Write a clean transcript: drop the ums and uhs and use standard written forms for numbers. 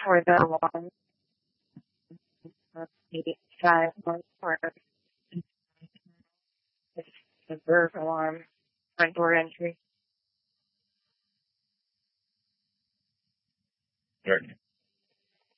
for the one, maybe 5 months for the birth alarm, front door entry. Right.